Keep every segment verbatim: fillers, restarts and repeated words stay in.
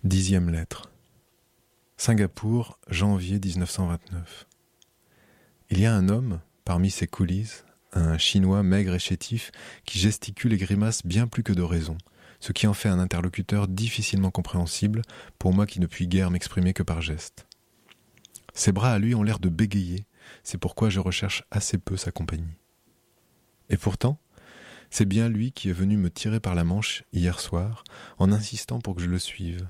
Dixième lettre. Singapour, janvier dix-neuf cent vingt-neuf. Il y a un homme, parmi ces coulisses, un Chinois maigre et chétif, qui gesticule et grimace bien plus que de raison, ce qui en fait un interlocuteur difficilement compréhensible pour moi qui ne puis guère m'exprimer que par gestes. Ses bras à lui ont l'air de bégayer, c'est pourquoi je recherche assez peu sa compagnie. Et pourtant, c'est bien lui qui est venu me tirer par la manche hier soir, en insistant pour que je le suive.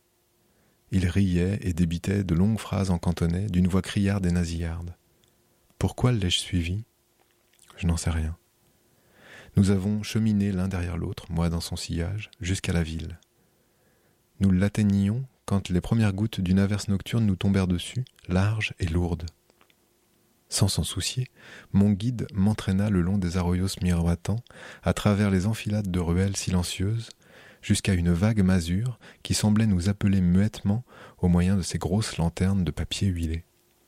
Il riait et débitait de longues phrases en cantonais d'une voix criarde et nasillarde. Pourquoi l'ai-je suivi ? Je n'en sais rien. Nous avons cheminé l'un derrière l'autre, moi dans son sillage, jusqu'à la ville. Nous l'atteignions quand les premières gouttes d'une averse nocturne nous tombèrent dessus, larges et lourdes. Sans s'en soucier, mon guide m'entraîna le long des arroyos miroitants, à travers les enfilades de ruelles silencieuses, jusqu'à une vague masure qui semblait nous appeler muettement au moyen de ses grosses lanternes de papier huilé.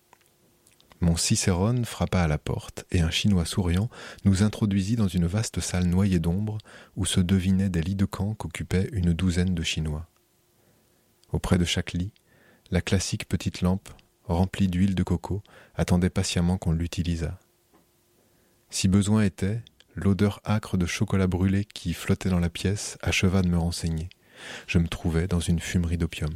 Mon Cicérone frappa à la porte et un Chinois souriant nous introduisit dans une vaste salle noyée d'ombre où se devinaient des lits de camp qu'occupaient une douzaine de Chinois. Auprès de chaque lit, la classique petite lampe, remplie d'huile de coco, attendait patiemment qu'on l'utilisât. Si besoin était, l'odeur âcre de chocolat brûlé qui flottait dans la pièce acheva de me renseigner. Je me trouvais dans une fumerie d'opium.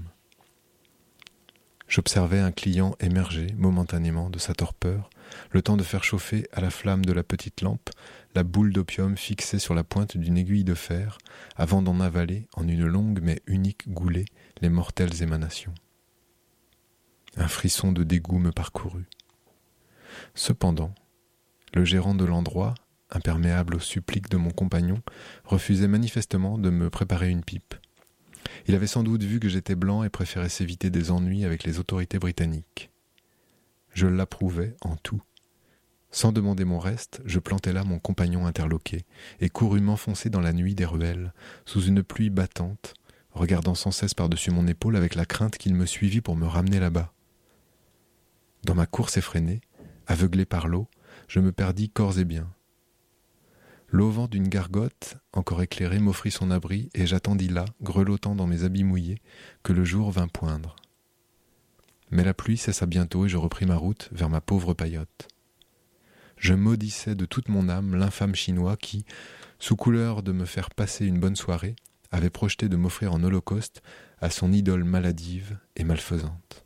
J'observais un client émerger momentanément de sa torpeur, le temps de faire chauffer à la flamme de la petite lampe la boule d'opium fixée sur la pointe d'une aiguille de fer, avant d'en avaler en une longue mais unique goulée les mortelles émanations. Un frisson de dégoût me parcourut. Cependant, le gérant de l'endroit, imperméable aux suppliques de mon compagnon, refusait manifestement de me préparer une pipe. Il avait sans doute vu que j'étais blanc et préférait s'éviter des ennuis avec les autorités britanniques. Je l'approuvais en tout. Sans demander mon reste, je plantai là mon compagnon interloqué et courus m'enfoncer dans la nuit des ruelles, sous une pluie battante, regardant sans cesse par-dessus mon épaule avec la crainte qu'il me suivît pour me ramener là-bas. Dans ma course effrénée, aveuglé par l'eau, je me perdis corps et biens. L'auvent d'une gargote, encore éclairée, m'offrit son abri et j'attendis là, grelottant dans mes habits mouillés, que le jour vint poindre. Mais la pluie cessa bientôt et je repris ma route vers ma pauvre paillote. Je maudissais de toute mon âme l'infâme Chinois qui, sous couleur de me faire passer une bonne soirée, avait projeté de m'offrir en holocauste à son idole maladive et malfaisante.